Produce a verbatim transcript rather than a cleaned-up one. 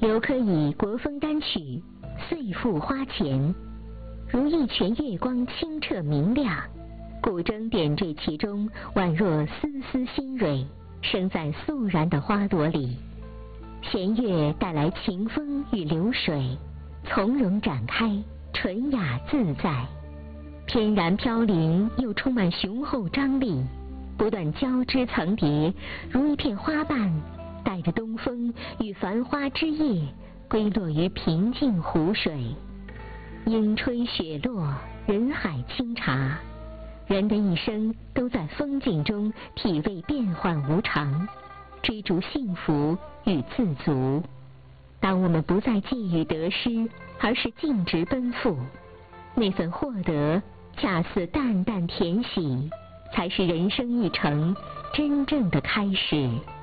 刘珂以国风单曲《岁赋花前》，如一泉月光清澈明亮，古筝点缀其中，宛若丝丝新蕊，生在肃然的花朵里。弦乐带来清风与流水，从容展开，纯雅自在，翩然飘零又充满雄厚张力，不断交织层叠，如一片花瓣，带着东风与繁花之叶，归落于平静湖水。莺吹雪落，人海清茶，人的一生都在风景中体味变幻无常，追逐幸福与自足。当我们不再觊觎得失，而是径直奔赴，那份获得恰似淡淡甜喜，才是人生一程真正的开始。